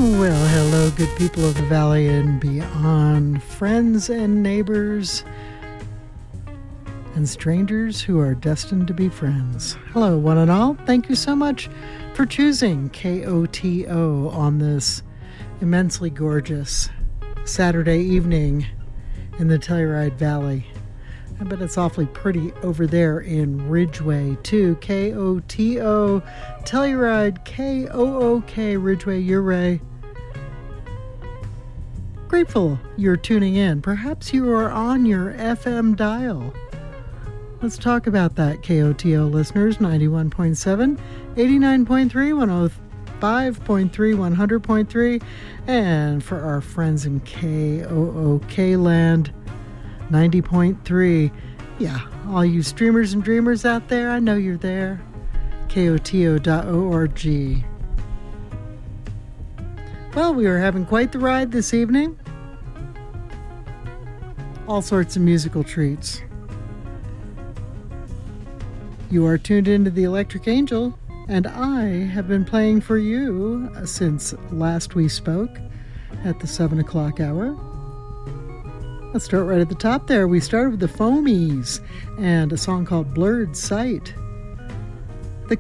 Well, hello, good people of the Valley and beyond, friends and neighbors, and strangers who are destined to be friends. Hello, one and all. Thank you so much for choosing KOTO on this immensely gorgeous Saturday evening in the Telluride Valley. I bet it's awfully pretty over there in Ridgeway, too. KOTO, Telluride, KOOK, Ridgeway, Ouray. Grateful you're tuning in. Perhaps you are on your FM dial. Let's talk about that, KOTO listeners. 91.7, 89.3, 105.3, 100.3. And for our friends in KOOK land, 90.3. Yeah, all you streamers and dreamers out there, I know you're there. KOTO.org. Well, we are having quite the ride this evening. All sorts of musical treats. You are tuned into the Electric Angel, and I have been playing for you since last we spoke at the 7 o'clock hour. Let's start right at the top there. We started with the Foamies and a song called Blurred Sight. The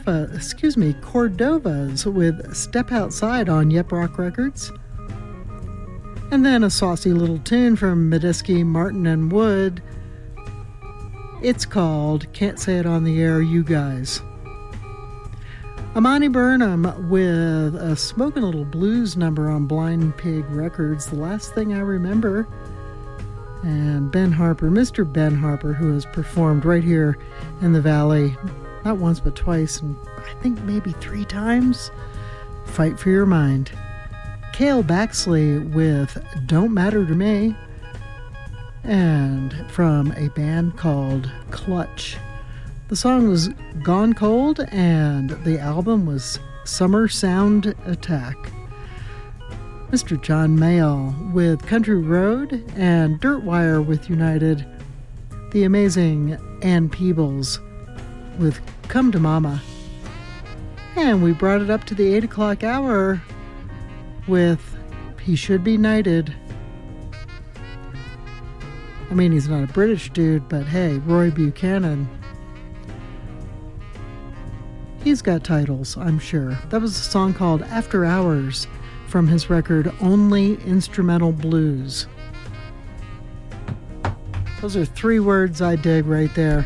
Cordovas with Step Outside on Yep Rock Records. And then a saucy little tune from Medeski, Martin, and Wood. It's called Can't Say It on the Air, You Guys. Amani Burnham with a Smokin' Little Blues number on Blind Pig Records, The Last Thing I Remember. And Ben Harper, Mr. Ben Harper, who has performed right here in the Valley, not once but twice, and I think maybe 3 times. Fight for Your Mind. Cale Baxley with Don't Matter to Me. And from a band called Clutch. The song was Gone Cold, and the album was Summer Sound Attack. Mr. John Mayall with Country Road, and Dirt Wire with United. The amazing Ann Peebles with Come to Mama. And we brought it up to the 8 o'clock hour with He Should Be Knighted. I mean, he's not a British dude, but hey, Roy Buchanan. He's got titles, I'm sure. That was a song called After Hours from his record Only Instrumental Blues. Those are 3 words I dig right there.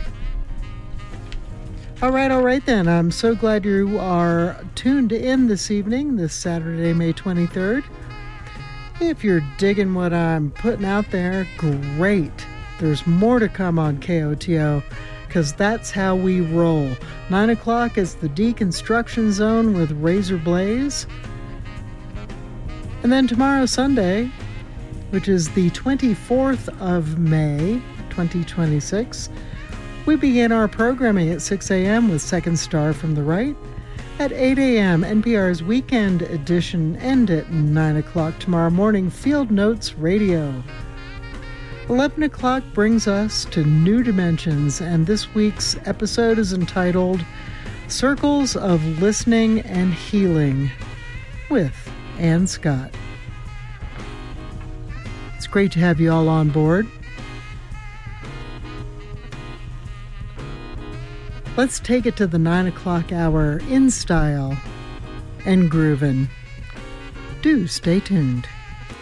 All right then. I'm so glad you are tuned in this evening, this Saturday, May 23rd. If you're digging what I'm putting out there, great. There's more to come on KOTO, because that's how we roll. 9 o'clock is the Deconstruction Zone with Razor Blaze. And then tomorrow, Sunday, which is the 24th of May, 2026, we begin our programming at 6 a.m. with Second Star from the Right. At 8 a.m., NPR's Weekend Edition, and at 9 o'clock tomorrow morning, Field Notes Radio. 11 o'clock brings us to New Dimensions, and this week's episode is entitled Circles of Listening and Healing with Ann Scott. It's great to have you all on board. Let's take it to the 9 o'clock hour in style and groovin'. Do stay tuned.